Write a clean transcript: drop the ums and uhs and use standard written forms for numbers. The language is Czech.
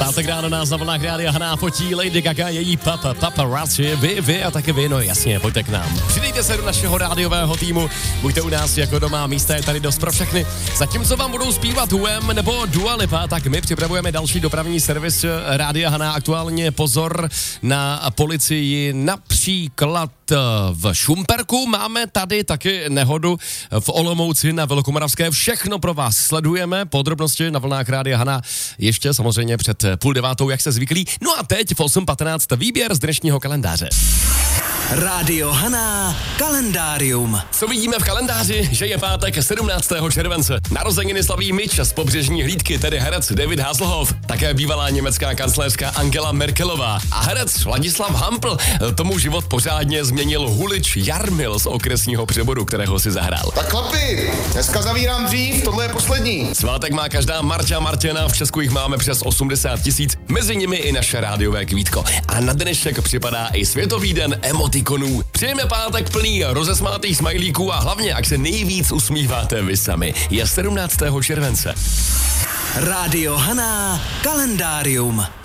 Pátek ráno nás na vlnách Rádia Hana fotí Lady Gaga, její paparazzi, vy a taky vy, no jasně, pojďte k nám. Přidejte se do našeho rádiového týmu, buďte u nás jako doma, místa je tady dost pro všechny. Zatímco vám budou zpívat UM nebo Dua Lipa, tak my připravujeme další dopravní servis Rádia Hana. Aktuálně pozor na policii, například v Šumperku. Máme tady taky nehodu v Olomouci na Velkomoravské. Všechno pro vás sledujeme, podrobnosti na vlnách Rádia Hana ještě samozřejmě před 8:30, jak se zvyklí. No a teď v 8:15 výběr z dnešního kalendáře. Rádio Hana kalendárium. Co vidíme v kalendáři? Že je pátek 17. července. Narozeniny slaví Mitch z Pobřežní hlídky, tedy herec David Hasselhoff, také bývalá německá kancléřka Angela Merkelová a herec Ladislav Hampl. Tomu život pořádně změnil hulič Jarmil z okresního Přeboru, kterého si zahrál. Tak chlapi, dneska zavírám dřív, tohle je poslední. Svátek má každá Marta Martina, v Česku jich máme přes 80 000, mezi nimi i naše rádiové kvítko. A na dnešek připadá i Světový den emotikonů. Přejeme pátek plný rozesmátých smajlíků a hlavně, jak se nejvíc usmíváte vy sami. Je 17. července. Rádio Hana kalendárium.